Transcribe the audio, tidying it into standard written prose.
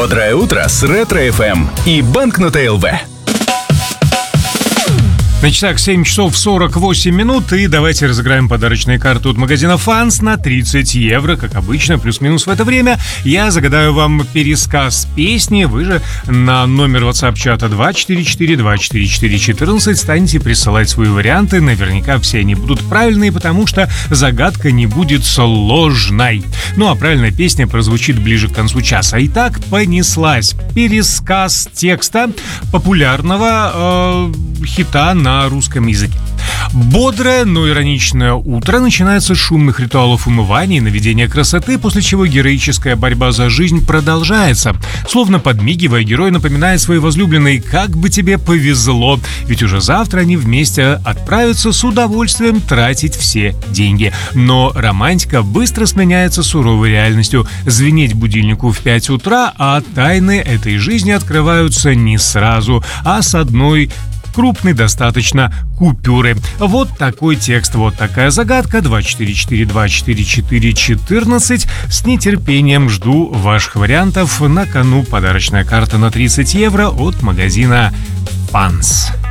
Бодрое утро с Ретро-ФМ и Банкнота ЛВ. На часах 7 часов 48 минут, и давайте разыграем подарочные карты от магазина «Фанс» на 30 евро. Как обычно, плюс-минус в это время я загадаю вам пересказ песни. Вы же на номер WhatsApp-чата 244-244-14 станете присылать свои варианты. Наверняка все они будут правильные, потому что загадка не будет сложной. Ну а правильная песня прозвучит ближе к концу часа. Итак, понеслась. Пересказ текста популярного хита на русском языке. Бодрое, но ироничное утро начинается с шумных ритуалов умывания и наведения красоты, после чего героическая борьба за жизнь продолжается. Словно подмигивая, герой напоминает своей возлюбленной: как бы тебе повезло, ведь уже завтра они вместе отправятся с удовольствием тратить все деньги. Но романтика быстро сменяется суровой реальностью. Звенеть будильнику в 5 утра, а тайны этой жизни открываются не сразу, а с одной крупной достаточно купюры. Вот такой текст, вот такая загадка. 244-244-14. С нетерпением жду ваших вариантов. На кону подарочная карта на 30 евро от магазина «Фанс».